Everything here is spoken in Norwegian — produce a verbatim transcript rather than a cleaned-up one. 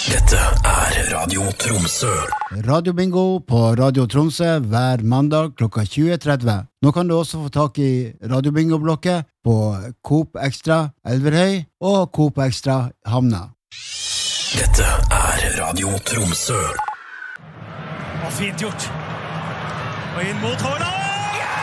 Dette er Radio Tromsø. Radio Bingo på Radio Tromsø hver mandag klokka tjue tretti. Nå kan du også få tak i Radio Bingo-blokket på Coop Extra Elverhøy og Coop Extra Hamna. Dette er Radio Tromsø. Og fint gjort. Og inn mot Haaland!